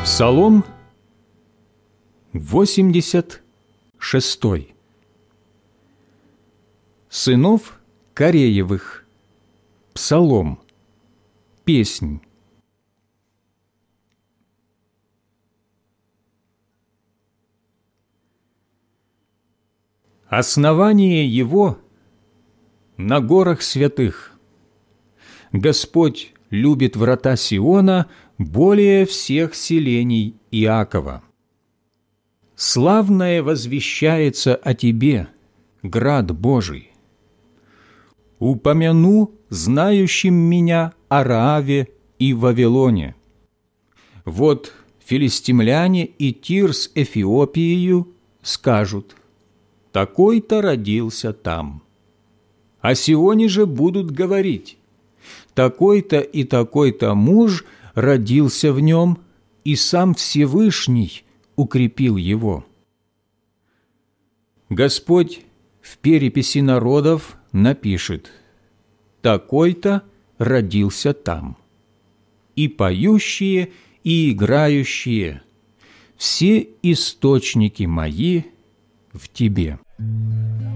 Псалом 86. Сынов Кореевых. Псалом. Песнь. Основание его на горах святых. Господь любит врата Сиона более всех селений Иакова. Славное возвещается о тебе, град Божий. Упомяну знающим меня о Рааве и Вавилоне. Вот филистимляне и Тир с Эфиопией скажут: такой-то родился там. О Сионе же будут говорить: такой-то и такой-то муж родился в нем, и сам Всевышний укрепил его. Господь в переписи народов напишет: такой-то родился там. И поющие, и играющие, все источники мои в тебе.